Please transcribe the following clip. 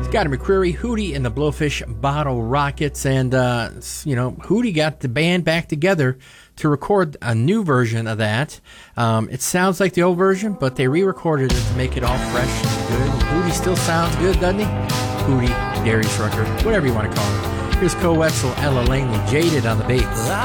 Scotty McCreery, Hootie and the Blowfish Bottle Rockets, and Hootie got the band back together to record a new version of that. It sounds like the old version, but they re-recorded it to make it all fresh and good. Hootie still sounds good, doesn't he? Hootie, Darius Rucker, whatever you want to call him. Here's Co Wetzel, Ella Langley, Jaded on the bass.